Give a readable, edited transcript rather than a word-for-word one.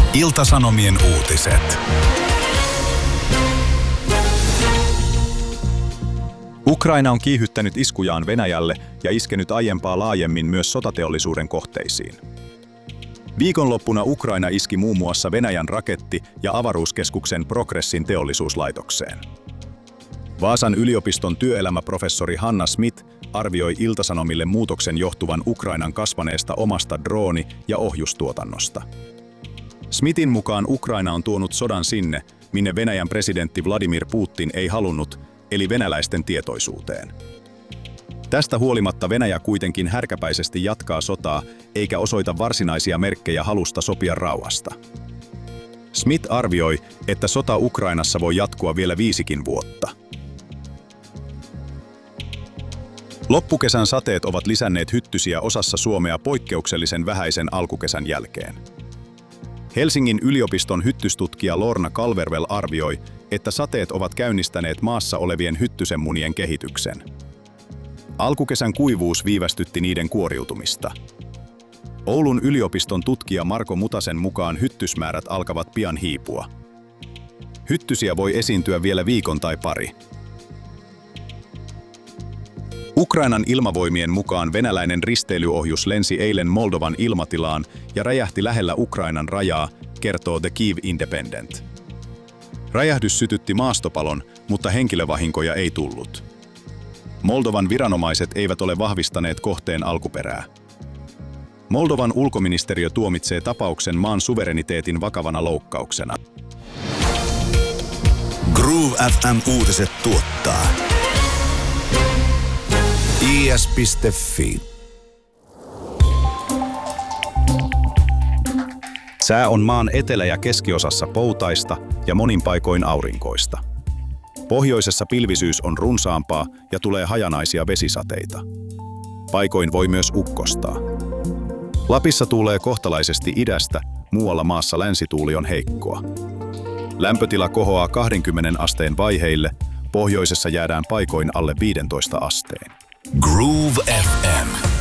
Ilta-Sanomien uutiset. Ukraina on kiihyttänyt iskujaan Venäjälle ja iskenyt aiempaa laajemmin myös sotateollisuuden kohteisiin. Viikonloppuna Ukraina iski muun muassa Venäjän raketti- ja avaruuskeskuksen Progressin teollisuuslaitokseen. Vaasan yliopiston työelämäprofessori Hanna Smith arvioi Ilta-Sanomille muutoksen johtuvan Ukrainan kasvaneesta omasta drooni- ja ohjustuotannosta. Smithin mukaan Ukraina on tuonut sodan sinne, minne Venäjän presidentti Vladimir Putin ei halunnut, eli venäläisten tietoisuuteen. Tästä huolimatta Venäjä kuitenkin härkäpäisesti jatkaa sotaa, eikä osoita varsinaisia merkkejä halusta sopia rauhasta. Smith arvioi, että sota Ukrainassa voi jatkua vielä 5 vuotta. Loppukesän sateet ovat lisänneet hyttysiä osassa Suomea poikkeuksellisen vähäisen alkukesän jälkeen. Helsingin yliopiston hyttystutkija Lorna Calverwell arvioi, että sateet ovat käynnistäneet maassa olevien hyttysenmunien kehityksen. Alkukesän kuivuus viivästytti niiden kuoriutumista. Oulun yliopiston tutkija Marko Mutasen mukaan hyttysmäärät alkavat pian hiipua. Hyttysiä voi esiintyä vielä viikon tai pari. Ukrainan ilmavoimien mukaan venäläinen risteilyohjus lensi eilen Moldovan ilmatilaan ja räjähti lähellä Ukrainan rajaa, kertoo The Kyiv Independent. Räjähdys sytytti maastopalon, mutta henkilövahinkoja ei tullut. Moldovan viranomaiset eivät ole vahvistaneet kohteen alkuperää. Moldovan ulkoministeriö tuomitsee tapauksen maan suvereniteetin vakavana loukkauksena. Groove FM uutiset tuottaa is.fi. Sää on maan etelä- ja keskiosassa poutaista ja monin paikoin aurinkoista. Pohjoisessa pilvisyys on runsaampaa ja tulee hajanaisia vesisateita. Paikoin voi myös ukkostaa. Lapissa tuulee kohtalaisesti idästä, muualla maassa länsituuli on heikkoa. Lämpötila kohoaa 20 asteen vaiheille, pohjoisessa jäädään paikoin alle 15 asteen. Groove FM.